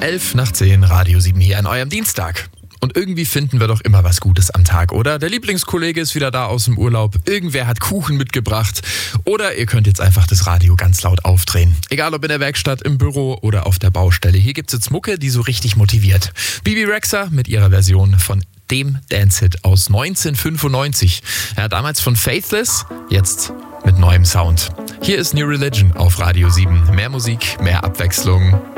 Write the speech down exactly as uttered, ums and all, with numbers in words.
elf nach zehn, Radio sieben hier an eurem Dienstag. Und irgendwie finden wir doch immer was Gutes am Tag, oder? Der Lieblingskollege ist wieder da aus dem Urlaub, irgendwer hat Kuchen mitgebracht oder ihr könnt jetzt einfach das Radio ganz laut aufdrehen. Egal ob in der Werkstatt, im Büro oder auf der Baustelle. Hier gibt's jetzt Mucke, die so richtig motiviert. Bibi Rexha mit ihrer Version von dem Dance-Hit aus neunzehnhundertfünfundneunzig. Ja, damals von Faithless, jetzt mit neuem Sound. Hier ist New Religion auf Radio sieben. Mehr Musik, mehr Abwechslung.